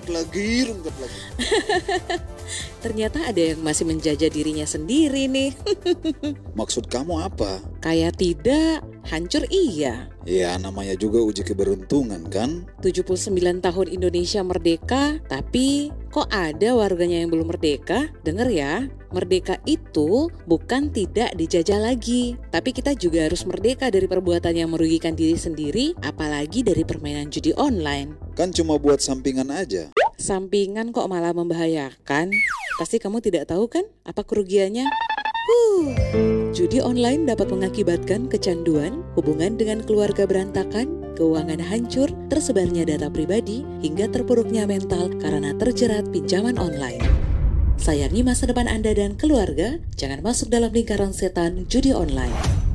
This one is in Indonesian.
rungkat lagi. Ternyata ada yang masih menjajah dirinya sendiri nih. Maksud kamu apa? Kaya tidak, hancur iya. Ya namanya juga uji keberuntungan kan? 79 tahun Indonesia merdeka, tapi kok ada warganya yang belum merdeka? Dengar ya, merdeka itu bukan tidak dijajah lagi, tapi kita juga harus merdeka dari perbuatan yang merugikan diri sendiri, apalagi dari permainan judi online. Kan cuma buat sampingan aja. Sampingan kok malah membahayakan? Pasti kamu tidak tahu kan apa kerugiannya? Judi online dapat mengakibatkan kecanduan, hubungan dengan keluarga berantakan, keuangan hancur, tersebarnya data pribadi, hingga terpuruknya mental karena terjerat pinjaman online. Sayangi masa depan Anda dan keluarga, jangan masuk dalam lingkaran setan judi online.